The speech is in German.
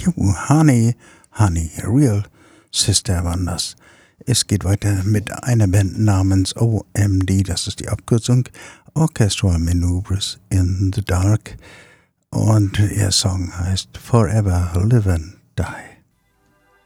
Honey, Honey, Real Sister waren das. Es geht weiter mit einer Band namens OMD, das ist die Abkürzung, Orchestral Maneuvers in the Dark. Und ihr Song heißt Forever Live and Die.